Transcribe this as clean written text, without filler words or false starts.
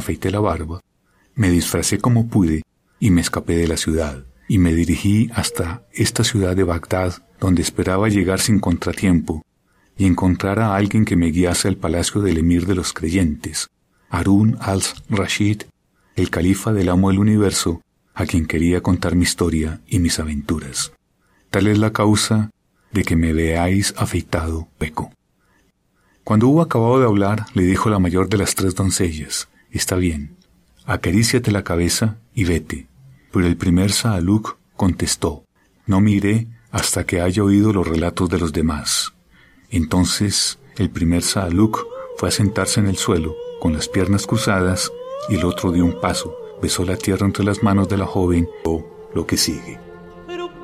afeité la barba, me disfracé como pude y me escapé de la ciudad, y me dirigí hasta esta ciudad de Bagdad, donde esperaba llegar sin contratiempo y encontrar a alguien que me guiase al palacio del emir de los creyentes, Harún al-Rashid, el califa del amo del universo, a quien quería contar mi historia y mis aventuras. Tal es la causa de que me veáis afeitado, Peco. Cuando hubo acabado de hablar, le dijo la mayor de las 3 doncellas: está bien, acaríciate la cabeza y vete. Pero el primer Saaluk contestó: no me iré hasta que haya oído los relatos de los demás. Entonces el primer Saaluk fue a sentarse en el suelo, con las piernas cruzadas, y el otro dio un paso, besó la tierra entre las manos de la joven, o lo que sigue.